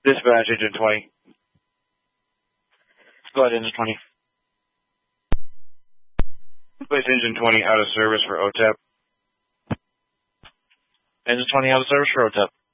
Dispatch, engine 20. Go ahead, engine 20. Place engine 20 out of service for OTEP. Engine 20 out of service for OTEP.